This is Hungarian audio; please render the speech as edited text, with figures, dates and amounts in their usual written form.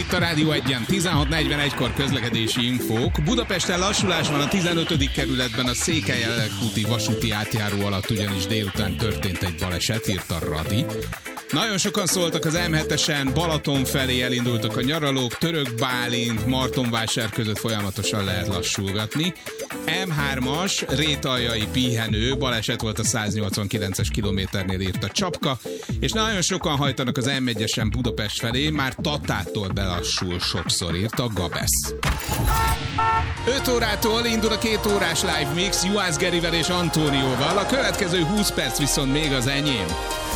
itt a Rádió 1-en, 16:41-kor közlekedési infók. Budapesten lassulás van a 15. kerületben a Székelyellek úti vasúti átjáró alatt, ugyanis délután történt egy baleset, írta Radi. Nagyon sokan szóltak az M7-esen, Balaton felé elindultak a nyaralók, Török Bálint, Martonvásár között folyamatosan lehet lassulgatni. M3-as, Rétaljai pihenő, baleset volt a 189-es kilométernél, írta Csapka, és nagyon sokan hajtanak az M1-esen Budapest felé, már Tatától belassul sokszor, írta Gabesz. 5 órától indul a 2 órás live mix Juhász Gerivel és Antónióval, a következő 20 perc viszont még az enyém.